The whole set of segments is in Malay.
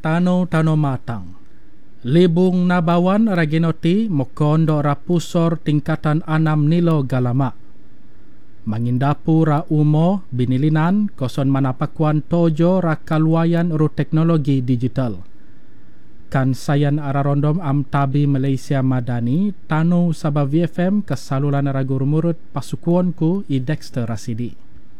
Tano matang. Libung Nabawan Raginoti Mokondo Rapusor tingkatan 6 Nilo Galama. Mangindapu ra umo binilinan koson manapakuan tojo ra kaluayan ru teknologi digital. Kan sayan ararondom am tabi Malaysia Madani tanu sabah VFM kesalulan ragur murut pasukuanku i Dexter Rasidi.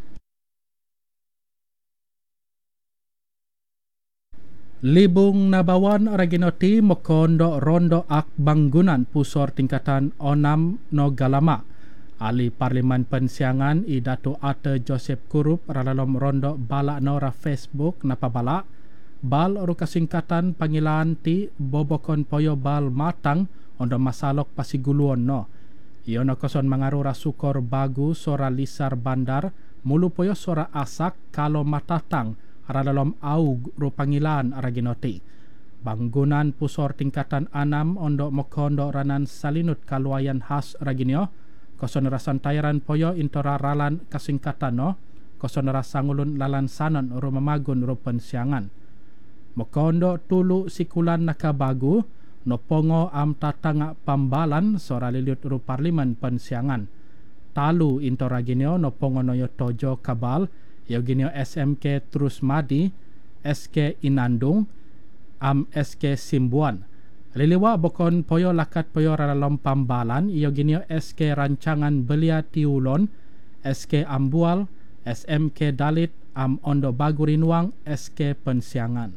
Libung Nabawan Raginoti Mokondo Rondo Ak Bangunan Pusor tingkatan 6 no Galama. Ali Parlimen Pensiangan i Dato' Ate Joseph Kurup ralalom rondo bala nora Facebook napabala bal ru kasingkatan pangilan ti bobokon poyo bal matang ondo masalok pasiguluon no. Iyono koson mangaru rasukor bagu sora lisar bandar mulu poyo sora asak kalau matatang ralalom aug ru pangilan Raginoti. Bangunan Pusor tingkatan 6 ondo Mokondo ranan salinut kaluayan khas Raginio. Koson rasan tayaran poyo intora ralan kasingkatan no. Koson rasangulun lalan sanon rumamagun rupen siangan. Mokondo tulu sikulan nakabagu no pongo am tatanga pambalan sora lilut ru parlimen pensiangan. Talu intora gineo no pongo noyo tojo kabal yo gineo SMK Terus Madi, SK Inandung, am SK Simbuan. Liliwa bokon poyo lakat poyo ralalom pambalan iyo ginio SK Rancangan Belia Tiulon, SK Ambual, SMK Dalit, am Ondo Bagurinwang, SK Pensiangan.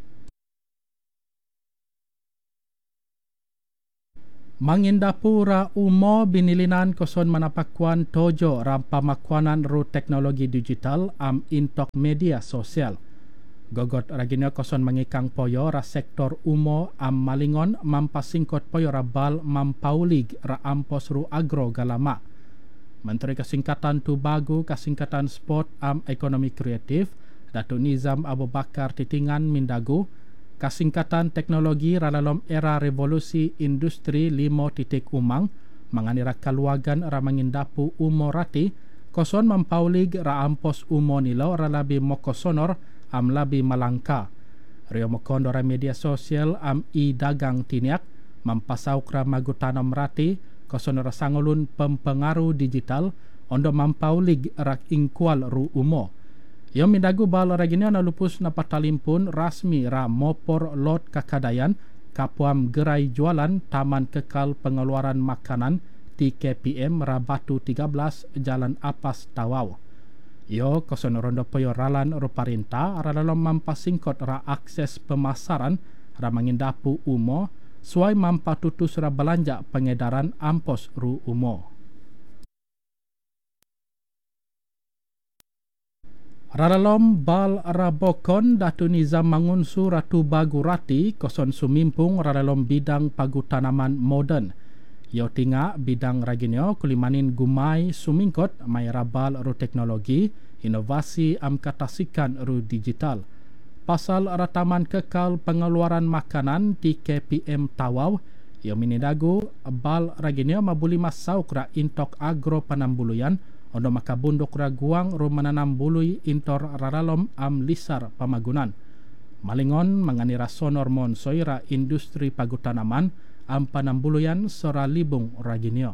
Mangindapura umo binilinan koson manapakuan tojo rampamakwanan ru teknologi digital am intok media sosial. Gogot Raginio koson mangikang poyo ra sektor umo am malingon mampasingkot poyo ra bal mampaulig ra ampos ru agro galama. Menteri Kasingkatan Tubagu Kasingkatan Sport am Ekonomi Kreatif Datuk Nizam Abu Bakar Titingan Mindagu Kasingkatan Teknologi ralalom era revolusi industri 5.0 mangani ra kaluagan ra mangindapu umo rati koson mampaulig ra ampos umo nilo ra labi mokosonor am labi malangka. Rio Mokondo ra media sosial am i dagang tiniak mampasauk ra magutanam rati koson ra sangulun pempengaruh digital ondo mampaulig ra ingkual ru umo. Yo mindagu bal raginio na lupus na patalimpun rasmi ra mopor lot kakadayan kapuam gerai jualan Taman Kekal Pengeluaran Makanan TKPM Rabatu 13 Jalan Apas Tawau. Yo koson rondo poyo ralan ru parinta ralalom mampasingkot ra akses pemasaran ra mangindapu umo suai mampatutus ra belanja pengedaran ampos ru umo. Ralalom bal rabokon Datu Nizam Mangunsu Ratu Bagu Rati koson sumimpung ralalom bidang pagutanaman moden. Yo tinga bidang raginyo kulimanin gumai sumingkot may rabal ru teknologi, inovasi am katasikan ru digital. Pasal Taman Kekal Pengeluaran Makanan TKPM Tawau, yo minidagu bal raginyo mabuli masauk ra intok agro panambuluyan ondo makabundok ra guang ru mananam bului intor raralom am lisar pamagunan. Malingon mangani ra sonor mon soira industri pagutanaman am panambuluyan sora libung raginyo.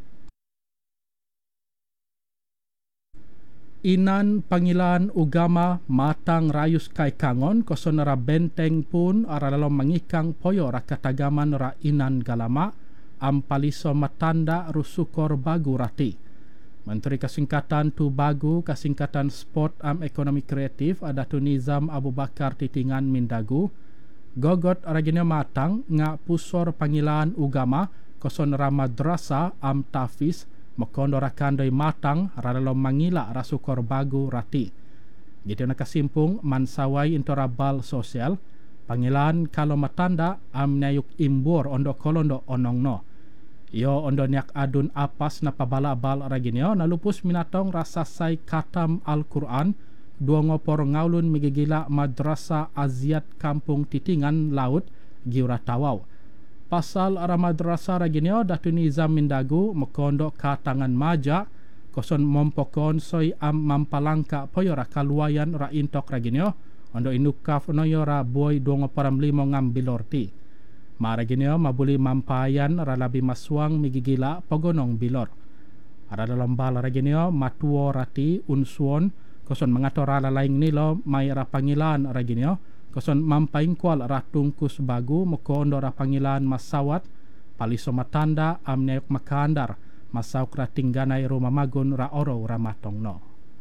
Inan Pangilan Ugama matang rayus kai kangon koson ra benteng pun aralalom mangikang poyo ra katagaman ra inan galama am paliso matanda rusukor bagu rati. Menteri Kasingkatan Tubagu Kasingkatan Sport am Ekonomi Kreatif Datuk Nizam Abu Bakar Titingan Mindagu gogot raginyo matang nga pusor Pangilan Ugama koson ra madrasa am tafis Mokondo rakandoi matang ralalom mangila rasukor bagu rati. Gitu nakasimpung mansawai intora bal sosial Pangilan kalau matanda am nayuk imbur ondo kolondo onongno. Yo ondo niak adun apas na pabala bal raginyo nalupus minatong rasasai katam Al-Quran dua ngopor ngaulun migigila madrasa Aziat Kampung Titingan Laut Giura Tawau. Pasal ara madrasa raginyo Datu Nizam Mindagu Mokondo katangan maja koson mompokon soy am mampalangka poyo ra kaluayan ra intok raginyo ondo inukaf noyo ra boy 2.5 ngam bilor ti. Maraginyo mabuli mampayan ra labi maswang migigila pagonong bilor. Ara dalam bal raginyo matuo rati unsuon koson mengator ala laing nilo may ra pangilan raginyo koson mampaingkwal ra tungkus bagu mokondo ra pangilan masawat paliso matanda amneyok makandar masauk ra tingganay rumah magun ra oro ra matong no.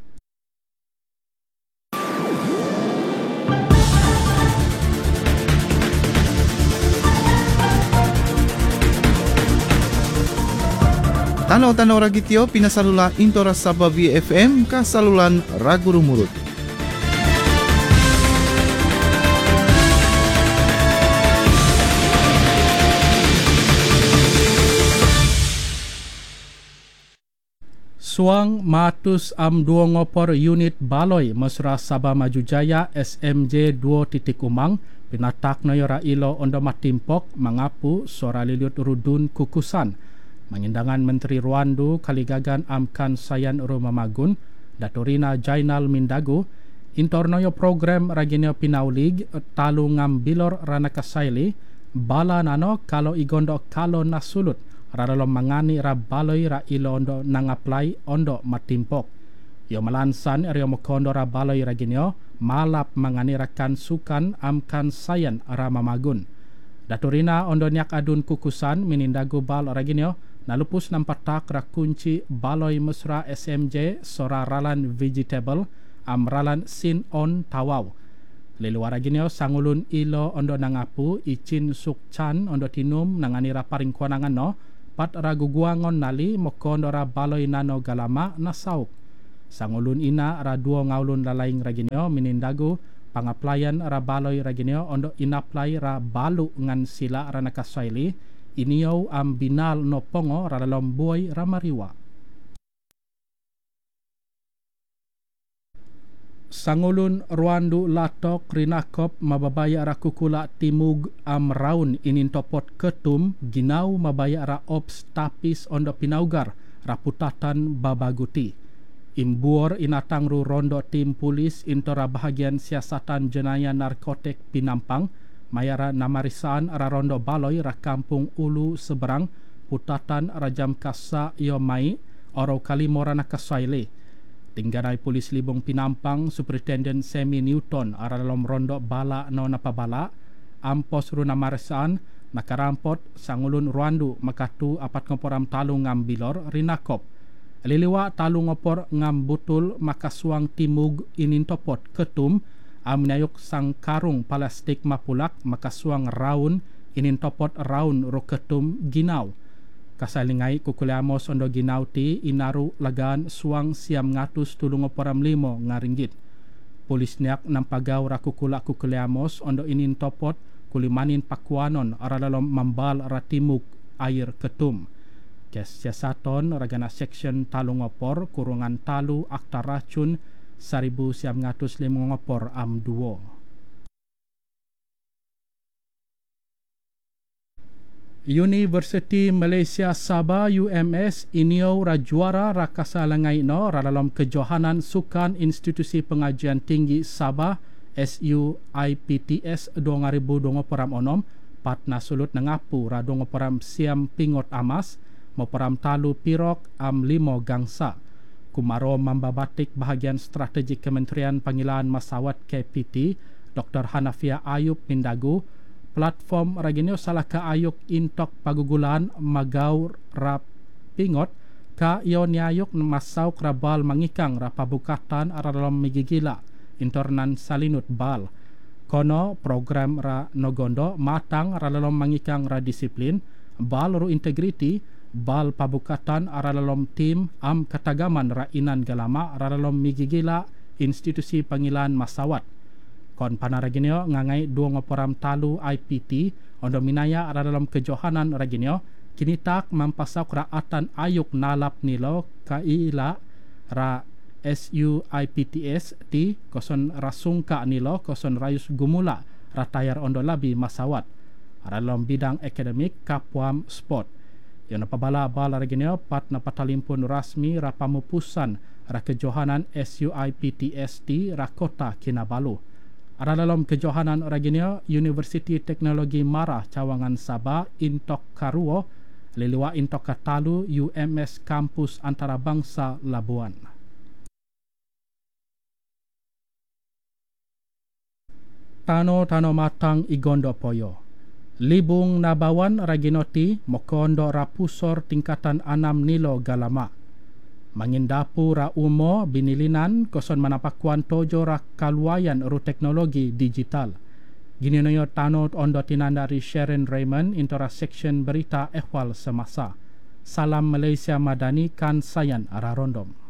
Tanaw-tanaw ragityo pinasalula Intora Sabah VFM kasalulan Raguru Murut. Suang matus am 2 ngopor unit baloi mesra Sabah Maju Jaya SMJ 2 Umang pinatak no yora ilo ondo matimpok mangapu sora liliut rudun kukusan. Mangindangan Menteri Ruandu Kaligagan Amkan Sayan Rumah Magun Datorina Jainal Mindagu intornoyo program raginyo pinaulig talu ngam bilor rana kasaili bala nano kalau igondo kalau nasulut raralom mangani ra baloi ra ilo ondo nangaplay ondo matimpok yo malansan rio mokondo ra baloi raginyo malap mangani rakan sukan Amkan Sayan Rama Magun Datorina ondo nyak adun kukusan minindagu bal raginyo nalupus nampatak ra kunci baloi mesra SMJ sora ralan vegetable am ralan sin on tawaw. Leluara ginyo sangulun ilo ondo nangapu icin sukchan ondo tinum nangani ra paring kuanangan no pat ra guguangon nali mokondo ra baloi nano galama nasauk. Sangulun ina ra duo ngaulun lalaing ra ginyo minindagu pangaplayan ra baloi ra ginyo ondo inaplay ra balu ngan sila ra nakasaili iniyaw ang binal no pongo ralalom buhay ramariwa. Sangulun Ruandu Latok Rinakop mababaya ra kukula timug am raun inintopot ketum ginaw mabaya ra ops tapis ondo pinaugar raputatan babaguti. Imbuor inatang ru rondo tim pulis intora bahagian siasatan jenaya narkotik Pinampang mayara namarisaan ra rondo baloi ra kampung Ulu Seberang putatan rajam kasa yomai oro kalimora nakasaile tingganai polis Libong Pinampang Superintendent Semi Newton ara dalam rondo bala no napabala ampos ru namarisaan nakarampot sangulun Ruandu makatu apat ngoporam talu ngam bilor rinakop liliwa talu ngopor ngam butul makasuang timug inintopot ketum amnayok sang karung plastik mapulak makasuang raun inintopot raun roketum ginaw. Kasalingai kukuliamos ondo ginaw ti inaru lagan suang siam ngatus tulung oporam limo ngaringgit. Polis niak nampagaw ra kukuliamos ondo inintopot kulimanin pakuanon aralalom mambal ratimuk air ketum. Siasaton ragana section talung opor kurungan talu akta racun 1950 ngopor am duo. University Malaysia Sabah UMS inio ra juara ra kasalangai no ra dalam kejohanan sukan institusi pengajian tinggi Sabah SUIPTS 2020 peram onom pat nasulut nangapu ra dong peram siam pingot amas mo peram talu pirok am 5 gangsa. Kumaro membabatik bahagian strategik Kementerian Panggilan Masawat KPT Dr. Hanafia Ayub Mindagu platform raginyo salaka ayuk intok pagugulan magaw rap pingot ka yon yayuk masaw krabal mangikang rapabukatan aralam migigila internan salinut bal kono program ra nogondo matang aralam mangikang ra disiplin bal ru integrity bal pabukatan aralalom tim am katagaman rainan galama aralalom migigila institusi Panggilan Masawat kon panaraginyo ngangai 2 ngoporam talu IPT ondo minaya aralalom kejohanan raginyo kinitak mampasak raatan ayuk nalap nilo kaila ra SUIPTS ti koson rasungka nilo koson rayus gumula ratayar ondo labi Masawat aralalom bidang akademik kapwam sport. Yang napabala-bala raginyo pat napatalimpun rasmi ra pamupusan ra kejohanan SUIPTST ra Kota Kinabalu. Ara dalam kejohanan Raginia, Universiti Teknologi Marah Cawangan Sabah Intok Karuo, liliwa Intok Katalu UMS Kampus Antarabangsa Labuan. Tano matang Igondo Poyo. Libung Nabawan Raginoti Mokondo Rapusor tingkatan 6 Nilo Galama. Mangindapu ra umo binilinan koson manapakuan tojo ra kaluayan ru teknologi digital. Gini noyo tanot ondo tinandari Sharon Raymond intora section berita ehwal semasa. Salam Malaysia Madani kan sayan ararondom.